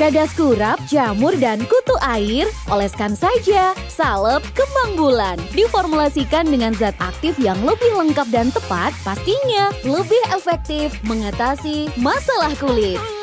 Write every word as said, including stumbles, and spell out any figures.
Peradas kurap, jamur, dan kutu air, oleskan saja salep kembang bulan. Diformulasikan dengan zat aktif yang lebih lengkap dan tepat, pastinya lebih efektif mengatasi masalah kulit.